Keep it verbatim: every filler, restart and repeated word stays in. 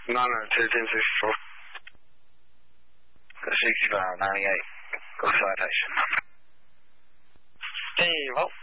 nine two ten sixty-four. sixty-five ninety-eight. Go citation. Hey, well.